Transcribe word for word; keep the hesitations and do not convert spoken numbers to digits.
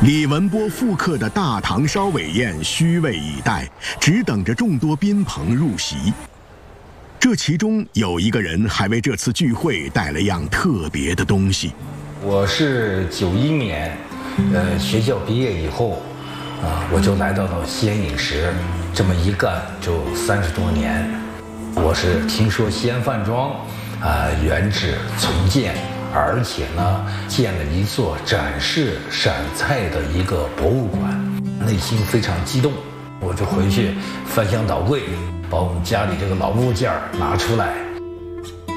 李文波复刻的大唐烧尾宴虚位以待，只等着众多宾朋入席。这其中有一个人还为这次聚会带了样特别的东西。 我是九一年，呃，学校毕业以后，啊、呃，我就来到了西安饮食，这么一干就三十多年。我是听说西安饭庄，啊、呃，原址重建。而且呢，建了一座展示陕菜的一个博物馆，内心非常激动。我就回去翻箱倒柜，把我们家里这个老物件拿出来，